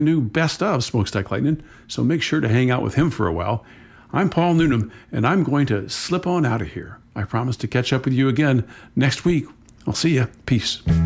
new best of Smokestack Lightning, so make sure to hang out with him for a while. I'm Paul Noonan, and I'm going to slip on out of here. I promise to catch up with you again next week. I'll see you. Peace.